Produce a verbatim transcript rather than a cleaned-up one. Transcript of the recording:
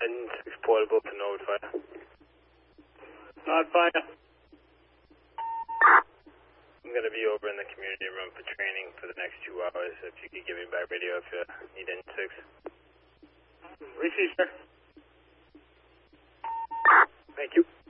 And six portable to Norwood Fire. Norwood Fire. I'm going to be over in the community room for training for the next two hours. If you could give me by radio if you need N six. Receive, sir. Thank you.